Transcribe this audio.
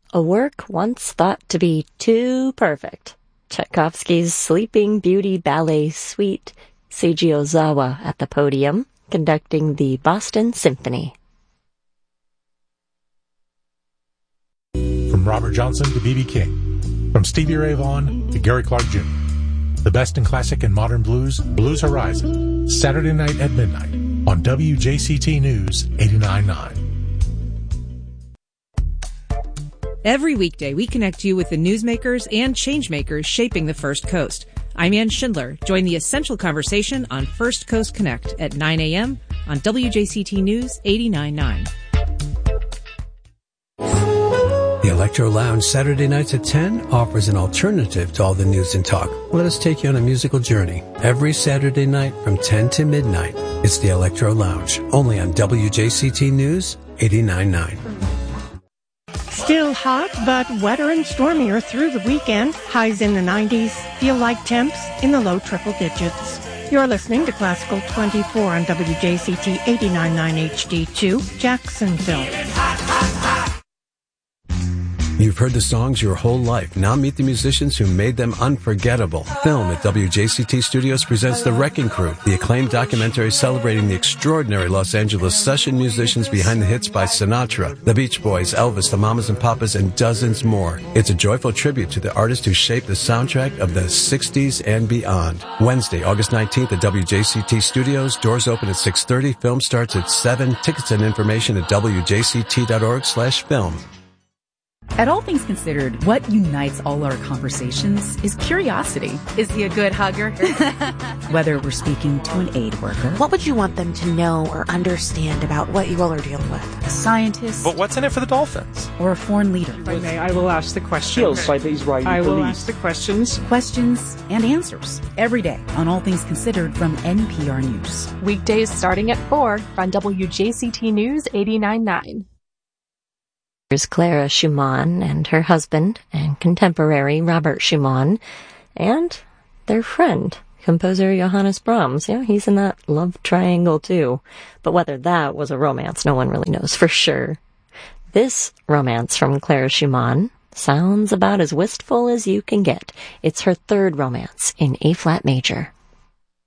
A work once thought to be too perfect. Tchaikovsky's Sleeping Beauty Ballet Suite, Seiji Ozawa at the podium, conducting the Boston Symphony. From Robert Johnson to B.B. King. From Stevie Ray Vaughan to Gary Clark Jr. The best in classic and modern blues, Blues Horizon. Saturday night at midnight on WJCT News 89.9. Every weekday, we connect you with the newsmakers and changemakers shaping the First Coast. I'm Ann Schindler. Join the essential conversation on First Coast Connect at 9 a.m. on WJCT News 89.9. The Electro Lounge Saturday nights at 10 offers an alternative to all the news and talk. Let us take you on a musical journey. Every Saturday night from 10 to midnight, it's the Electro Lounge, only on WJCT News 89.9. Still hot, but wetter and stormier through the weekend. Highs in the 90s, feel like temps in the low triple digits. You're listening to Classical 24 on WJCT 89.9 HD2, Jacksonville. You've heard the songs your whole life. Now meet the musicians who made them unforgettable. Film at WJCT Studios presents The Wrecking Crew, the acclaimed documentary celebrating the extraordinary Los Angeles session musicians behind the hits by Sinatra, the Beach Boys, Elvis, the Mamas and Papas, and dozens more. It's a joyful tribute to the artists who shaped the soundtrack of the 60s and beyond. Wednesday, August 19th at WJCT Studios. Doors open at 6:30. Film starts at 7. Tickets and information at WJCT.org/film. At All Things Considered, what unites all our conversations is curiosity. Is he a good hugger? Whether we're speaking to an aid worker. What would you want them to know or understand about what you all are dealing with? A scientist. But what's in it for the Dolphins? Or a foreign leader. If I may, I will ask the questions. By the Israeli I will police. ask the questions. Questions and answers. Every day on All Things Considered from NPR News. Weekdays starting at 4 on WJCT News 89.9. Here's Clara Schumann and her husband and contemporary Robert Schumann and their friend, composer Johannes Brahms. Yeah, he's in that love triangle too. But whether that was a romance, no one really knows for sure. This romance from Clara Schumann sounds about as wistful as you can get. It's her third romance in A-flat major.